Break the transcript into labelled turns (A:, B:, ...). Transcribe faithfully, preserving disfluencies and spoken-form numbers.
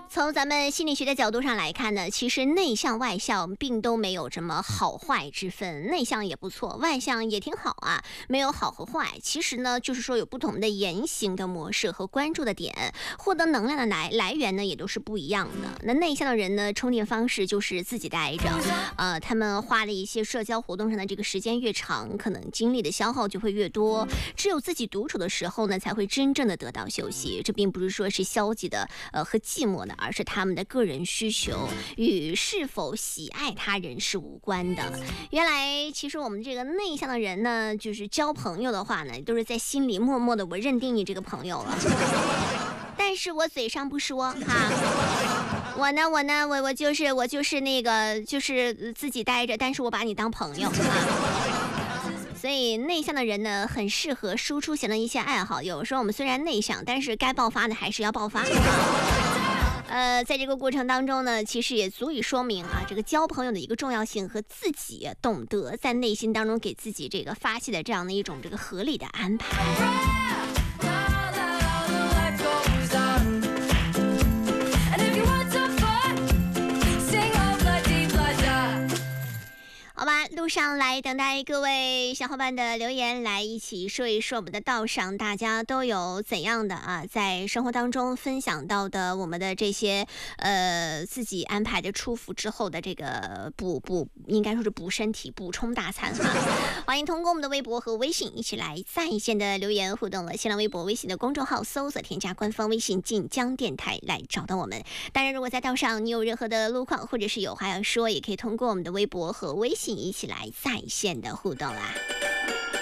A: 从咱们心理学的角度上来看呢，其实内向外向并都没有什么好坏之分，内向也不错，外向也挺好啊，没有好和坏。其实呢，就是说有不同的言行的模式和关注的点，获得能量的来来源呢也都是不一样的。那内向的人呢，充电方式就是自己待着，呃，他们花的一些社交活动上的这个时间越长，可能精力的消耗就会越多。只有自己独处的时候呢，才会真正的得到休息。这并不是说是消极的，呃，和寂寞的。而是他们的个人需求，与是否喜爱他人是无关的。原来其实我们这个内向的人呢，就是交朋友的话呢，都是在心里默默的我认定你这个朋友了，但是我嘴上不说哈。我呢我呢我我就是我就是那个就是自己待着，但是我把你当朋友啊。所以内向的人呢，很适合输出型的一些爱好。有时候我们虽然内向，但是该爆发的还是要爆发。呃，在这个过程当中呢，其实也足以说明啊，这个交朋友的一个重要性和自己懂得在内心当中给自己这个发泄的这样的一种这个合理的安排。好吧，路上来等待各位小伙伴的留言，来一起说一说我们的道上大家都有怎样的啊，在生活当中分享到的我们的这些呃自己安排的出府之后的这个补补，应该说是补身体补充大餐哈。欢迎通过我们的微博和微信一起来在线的留言互动了。新浪微博、微信的公众号搜索添加官方微信晋江电台来找到我们。当然，如果在道上你有任何的路况或者是有话要说，也可以通过我们的微博和微信一起来在线的互动啦。